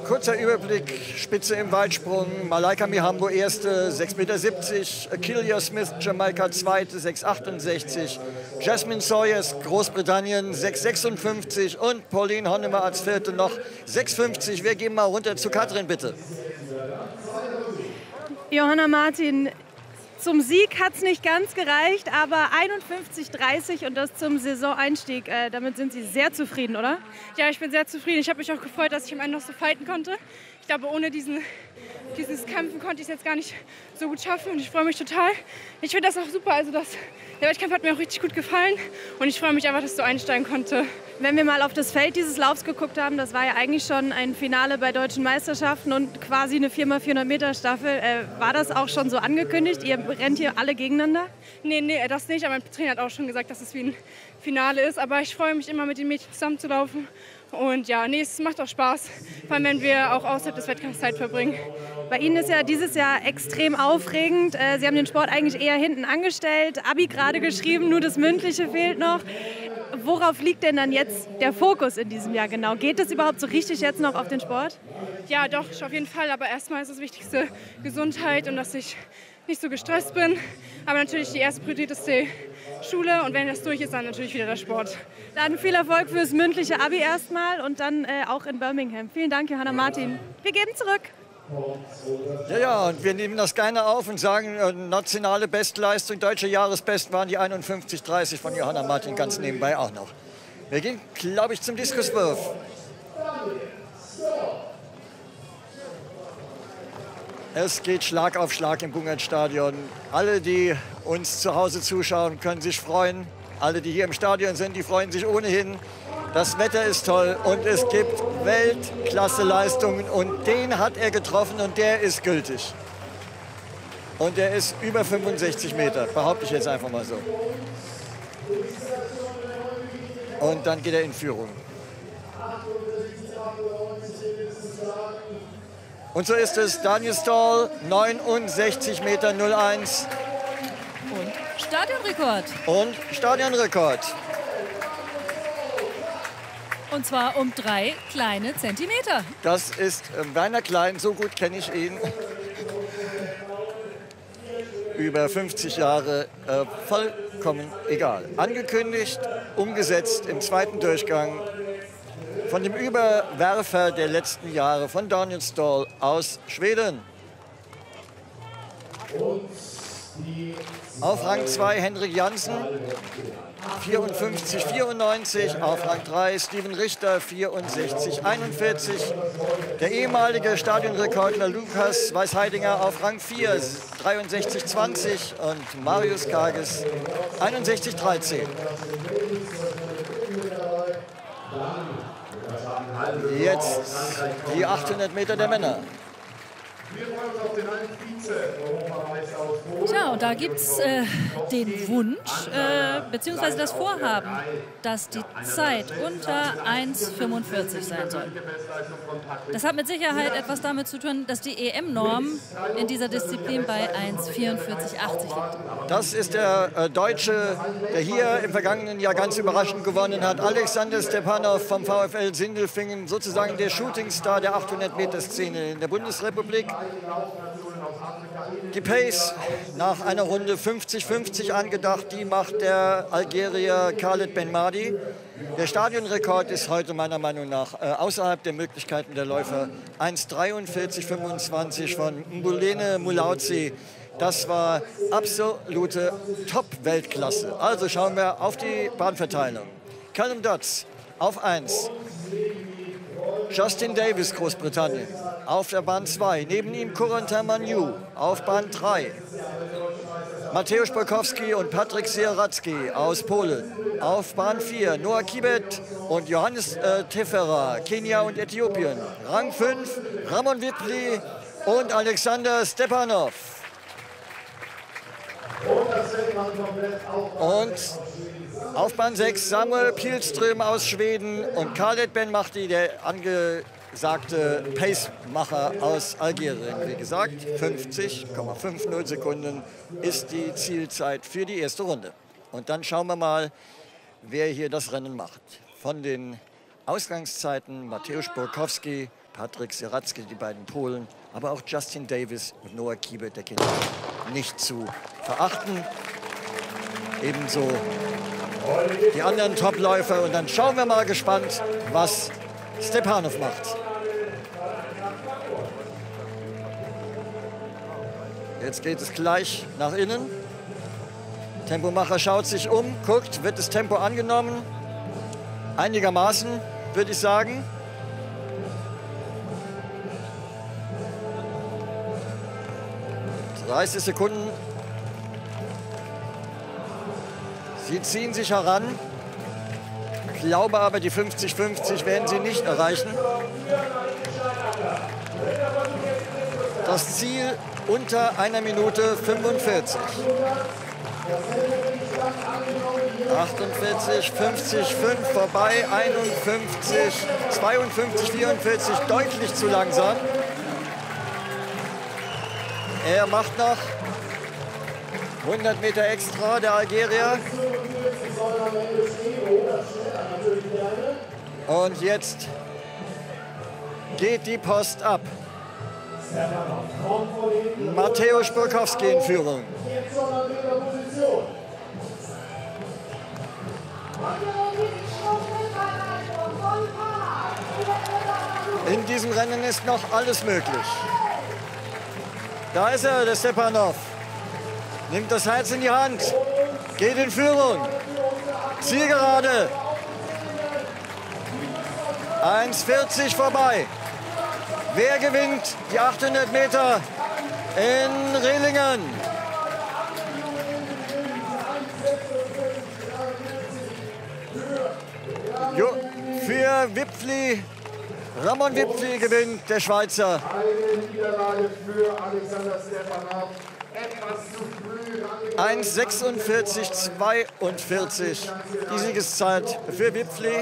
Kurzer Überblick, Spitze im Weitsprung, Malaika Mihambo erste, 6,70 Meter, Akeelia Smith, Jamaika zweite, 6,68 Meter, Jasmine Sawyers, Großbritannien, 6,56 Meter und Pauline Honnemer als vierte noch 6,50 Meter. Wir gehen mal runter zu Katrin, bitte. Johanna Martin, zum Sieg hat es nicht ganz gereicht, aber 51,30 und das zum Saisoneinstieg. Damit sind Sie sehr zufrieden, oder? Ja, ich bin sehr zufrieden. Ich habe mich auch gefreut, dass ich am Ende noch so fighten konnte. Ich glaube, ohne dieses Kämpfen konnte ich es jetzt gar nicht so gut schaffen und ich freue mich total. Ich finde das auch super. Also der Wettkampf hat mir auch richtig gut gefallen und ich freue mich einfach, dass ich so einsteigen konnte. Wenn wir mal auf das Feld dieses Laufs geguckt haben, das war ja eigentlich schon ein Finale bei deutschen Meisterschaften und quasi eine 4x400 Meter Staffel. War das auch schon so angekündigt? Ihr rennt hier alle gegeneinander? Nee, das nicht. Aber mein Trainer hat auch schon gesagt, dass es wie ein Finale ist. Aber ich freue mich immer, mit den Mädchen zusammenzulaufen. Und ja, es macht auch Spaß, vor allem wenn wir auch außerhalb des Wettkampfs Zeit verbringen. Bei Ihnen ist ja dieses Jahr extrem aufregend. Sie haben den Sport eigentlich eher hinten angestellt, Abi gerade geschrieben, nur das Mündliche fehlt noch. Worauf liegt denn dann jetzt der Fokus in diesem Jahr genau? Geht es überhaupt so richtig jetzt noch auf den Sport? Ja, doch, auf jeden Fall. Aber erstmal ist das Wichtigste Gesundheit und dass ich nicht so gestresst bin. Aber natürlich die erste Priorität ist die Schule und wenn das durch ist, dann natürlich wieder der Sport. Dann viel Erfolg fürs mündliche Abi erstmal und dann auch in Birmingham. Vielen Dank, Johanna Martin. Wir geben zurück. Ja, und wir nehmen das gerne auf und sagen, nationale Bestleistung, deutsche Jahresbest waren die 51,30 von Johanna Martin ganz nebenbei auch noch. Wir gehen, glaube ich, zum Diskuswurf. Es geht Schlag auf Schlag im Bungert-Stadion. Alle, die uns zu Hause zuschauen, können sich freuen. Alle, die hier im Stadion sind, die freuen sich ohnehin. Das Wetter ist toll und es gibt Weltklasse-Leistungen und den hat er getroffen und der ist gültig. Und der ist über 65 Meter, behaupte ich jetzt einfach mal so. Und dann geht er in Führung. Und so ist es, Daniel Stahl, 69,01 Meter. Und Stadionrekord. Und Stadionrekord. Und zwar um 3 kleine Zentimeter. Das ist Werner Klein, so gut kenne ich ihn. Über 50 Jahre, vollkommen egal. Angekündigt, umgesetzt im zweiten Durchgang von dem Überwerfer der letzten Jahre, von Daniel Stahl aus Schweden. Auf Rang 2 Henrik Jansen, 54,94. Auf Rang 3 Steven Richter, 64,41. Der ehemalige Stadionrekordler Lukas Weißheidinger auf Rang 4, 63,20. Und Marius Kages, 61,13. Jetzt die 800 Meter der Männer. Tja, und da gibt es den Wunsch, beziehungsweise das Vorhaben, dass die Zeit unter 1,45 sein soll. Das hat mit Sicherheit etwas damit zu tun, dass die EM-Norm in dieser Disziplin bei 1,44,80 liegt. Das ist der Deutsche, der hier im vergangenen Jahr ganz überraschend gewonnen hat. Alexander Stepanov vom VfL Sindelfingen, sozusagen der Shootingstar der 800-Meter-Szene in der Bundesrepublik. Die Pace nach einer Runde 50-50 angedacht, die macht der Algerier Khaled Benmadi. Der Stadionrekord ist heute meiner Meinung nach außerhalb der Möglichkeiten der Läufer 1,43,25 von Mbulene Mulauzi. Das war absolute Top-Weltklasse. Also schauen wir auf die Bahnverteilung. Callum Dodds auf 1. Justin Davis, Großbritannien, auf der Bahn 2. Neben ihm Corentin Magnou auf Bahn 3. Mateusz Borkowski und Patryk Sieradzki aus Polen. Auf Bahn 4 Noah Kibet und Johannes Tefera, Kenia und Äthiopien. Rang 5 Ramon Wipli und Alexander Stepanov. Und auf Bahn 6 Samuel Pihlström aus Schweden und Khaled Benmahdi, der angesagte Pacemacher aus Algerien. Wie gesagt, 50,50 Sekunden ist die Zielzeit für die erste Runde. Und dann schauen wir mal, wer hier das Rennen macht. Von den Ausgangszeiten Mateusz Borkowski, Patryk Sieradzki, die beiden Polen, aber auch Justin Davis und Noah Kiebert, der Kind, nicht zu verachten. Ebenso die anderen Topläufer. Und dann schauen wir mal gespannt, was Stepanov macht. Jetzt geht es gleich nach innen. Tempomacher schaut sich um, guckt, wird das Tempo angenommen? Einigermaßen, würde ich sagen. (30 Sekunden). Sie ziehen sich heran. Ich glaube aber, die 50-50 werden sie nicht erreichen. Das Ziel unter 1 Minute 45. 48, 50, 5 vorbei, 51, 52, 44, deutlich zu langsam. Er macht noch 100 Meter extra, der Algerier. Und jetzt geht die Post ab. Mateusz Burkowski in Führung. In diesem Rennen ist noch alles möglich. Da ist er, der Stepanov. Nimmt das Herz in die Hand, geht in Führung. Zielgerade. 1,40 vorbei. Wer gewinnt die 800 Meter in Rillingen? Für Wipfli, Ramon Wipfli gewinnt, der Schweizer. Eine Niederlage für Alexander Stepanov. 1,46,42 die Siegeszeit für Wipfli.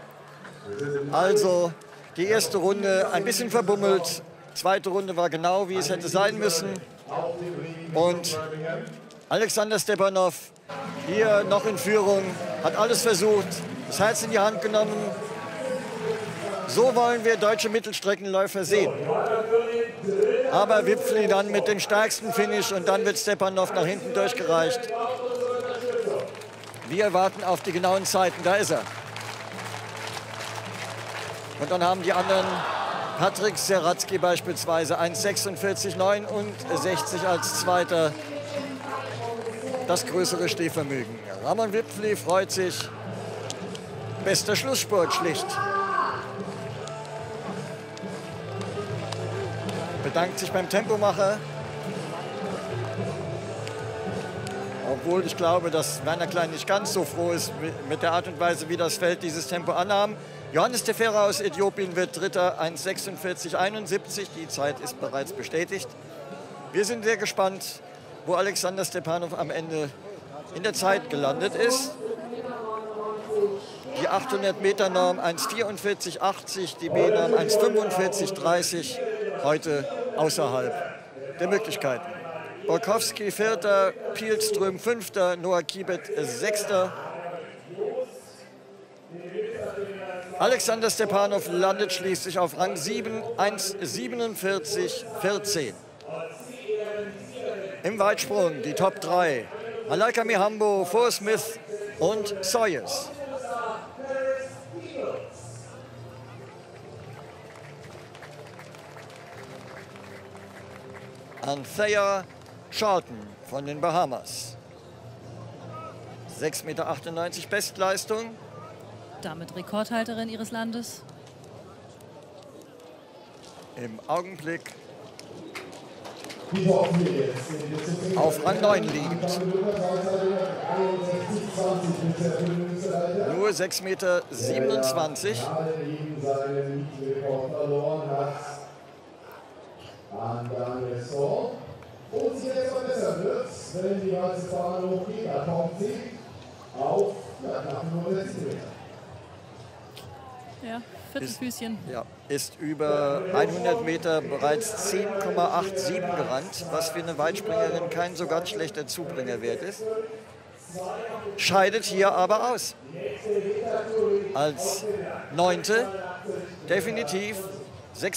Also die erste Runde ein bisschen verbummelt. Zweite Runde war genau, wie es hätte sein müssen. Und Alexander Stepanov hier noch in Führung, hat alles versucht, das Herz in die Hand genommen. So wollen wir deutsche Mittelstreckenläufer sehen. Aber Wipfli dann mit dem stärksten Finish und dann wird Stepanov nach hinten durchgereicht. Wir warten auf die genauen Zeiten. Da ist er. Und dann haben die anderen, Patryk Sieradzki beispielsweise, 1,46,69 als Zweiter. Das größere Stehvermögen. Ramon Wipfli freut sich. Bester Schlussspurt schlicht. Bedankt sich beim Tempomacher. Obwohl ich glaube, dass Werner Klein nicht ganz so froh ist mit der Art und Weise, wie das Feld dieses Tempo annahm. Johannes Tefera aus Äthiopien wird Dritter, 1,46,71. Die Zeit ist bereits bestätigt. Wir sind sehr gespannt, wo Alexander Stepanov am Ende in der Zeit gelandet ist. Die 800-Meter-Norm 1,44,80, die B-Norm 1,45,30. Heute außerhalb der Möglichkeiten. Burkowski Vierter, Pielström Fünfter, Noah Kiebert Sechster. Alexander Stepanov landet schließlich auf Rang 7, 1,47,14. Im Weitsprung die Top 3. Malaika Mihambo, vor Smith und Sawyers. Anthea Charlton von den Bahamas. 6,98 Meter Bestleistung. Damit Rekordhalterin ihres Landes. Im Augenblick auf Rang 9 liegend. Nur 6,27 Meter. Und sie jetzt verbessern wird, wenn die ganze Fahne hochgeht, da kommt sie auf knapp 65 Meter. Ja, Viertelfüßchen. Ist über 100 Meter bereits 10,87 gerannt, was für eine Weitspringerin kein so ganz schlechter Zubringerwert ist. Scheidet hier aber aus. Als Neunte definitiv